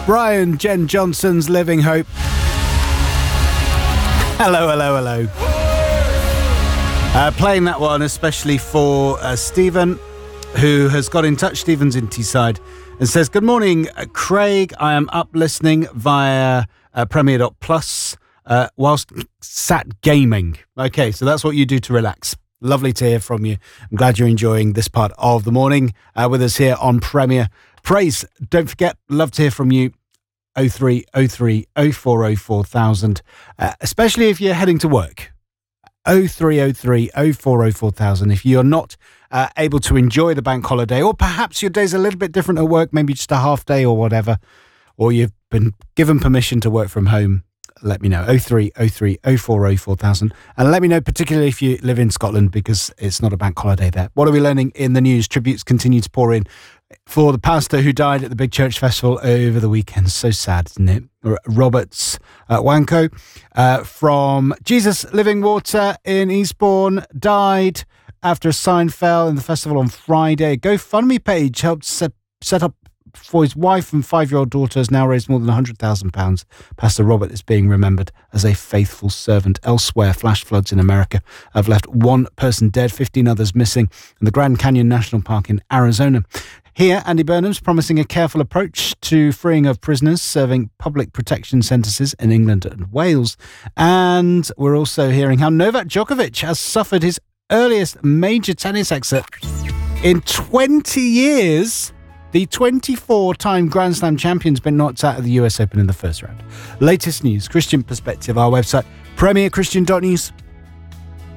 Brian Jen Johnson's Living Hope. Hello, hello, hello. Playing that one especially for Stephen, who has got in touch. Stephen's in Teesside and says, good morning, Craig. I am up listening via Premier.plus whilst sat gaming. Okay, so that's what you do to relax. Lovely to hear from you. I'm glad you're enjoying this part of the morning with us here on Premier Praise. Don't forget, love to hear from you. 0303 040 4000, especially if you're heading to work. 0303 040 4000. If you're not able to enjoy the bank holiday, or perhaps your day's a little bit different at work, maybe just a half day or whatever, or you've been given permission to work from home, let me know. 0303 040 4000. And let me know particularly if you live in Scotland, because it's not a bank holiday there. What are we learning in the news? Tributes continue to pour in for the pastor who died at the Big Church Festival over the weekend. So sad, isn't it? Roberts Wanko from Jesus Living Water in Eastbourne died after a sign fell in the festival on Friday. A GoFundMe page helped set up for his wife and 5-year-old daughter has now raised more than £100,000. Pastor Robert is being remembered as a faithful servant. Elsewhere, flash floods in America have left one person dead, 15 others missing in the Grand Canyon National Park in Arizona. Here, Andy Burnham's promising a careful approach to freeing of prisoners serving public protection sentences in England and Wales. And we're also hearing how Novak Djokovic has suffered his earliest major tennis exit in 20 years. The 24-time Grand Slam champion's been knocked out of the US Open in the first round. Latest news, Christian Perspective, our website, premierchristian.news.